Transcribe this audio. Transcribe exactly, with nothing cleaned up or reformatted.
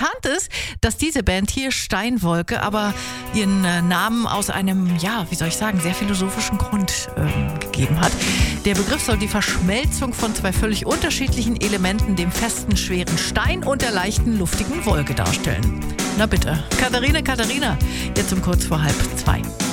Interessant ist, dass diese Band hier, Steinwolke, aber ihren äh, Namen aus einem, ja, wie soll ich sagen, sehr philosophischen Grund ähm, gegeben hat. Der Begriff soll die Verschmelzung von zwei völlig unterschiedlichen Elementen, dem festen, schweren Stein und der leichten, luftigen Wolke darstellen. Na bitte. Katharina, Katharina, jetzt um kurz vor halb zwei.